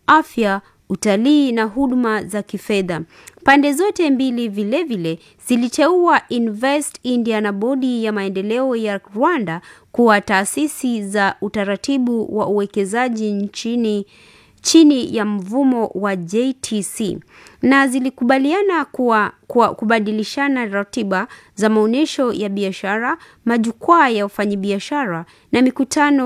afya, utalii na huduma za kifedha. Pande zote mbili vile ziliteua Invest India na bodi ya maendeleo ya Rwanda kuwa taasisi za utaratibu wa uwekezaji chini ya mvumo wa JTC, na zilikubaliana kubadilishana ratiba za maonyesho ya biashara, majukwaa ya wafanyabiashara na mikutano